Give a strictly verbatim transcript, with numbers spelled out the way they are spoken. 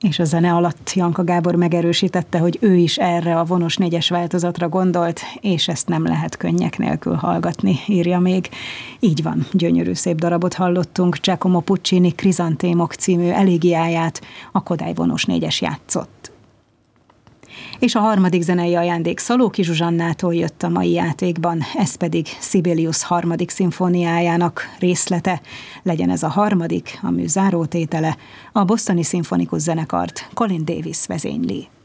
És a zene alatt Janka Gábor megerősítette, hogy ő is erre a vonos négyes változatra gondolt, és ezt nem lehet könnyek nélkül hallgatni, írja még. Így van, gyönyörű szép darabot hallottunk, Giacomo Puccini Krizantémok című elégiáját, a Kodály vonos négyes játszott. És a harmadik zenei ajándék Szalóki Zsuzsannától jött a mai játékban, ez pedig Sibelius harmadik szimfóniájának részlete. Legyen ez a harmadik, a mű zárótétele, a Bostoni Szimfonikus Zenekart Colin Davis vezényli.